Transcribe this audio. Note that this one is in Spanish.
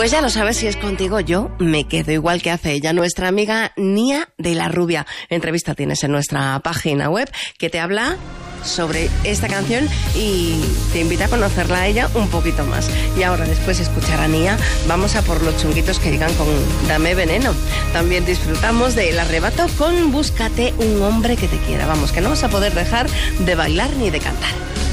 Pues ya lo sabes, si es contigo yo me quedo igual que hace ella, nuestra amiga Nia de la Rubia. Entrevista tienes en nuestra página web que te habla sobre esta canción y te invita a conocerla a ella un poquito más. Y ahora, después de escuchar a Nia, vamos a por los chunguitos que llegan con Dame Veneno. También disfrutamos del arrebato con Búscate un hombre que te quiera. Vamos, que no vas a poder dejar de bailar ni de cantar.